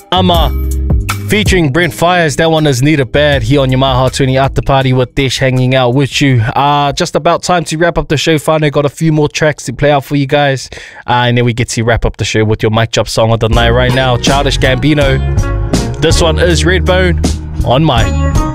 Ama featuring Brent Fires. That one is Need a Bad here on your Maha 20 After Party with Desh hanging out with you. Just about time to wrap up the show. Finally got a few more tracks to play out for you guys, and then we get to wrap up the show with your mic drop song of the night right now. Childish Gambino. This one is Redbone on Mine.